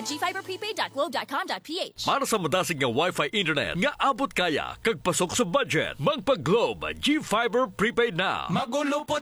gfiberprepaid.globe.com.ph. Para sa madasig nga Wi-Fi internet nga abot kaya kag pasok sa budget, magpa-Globe G-Fiber Prepaid na. Magulupot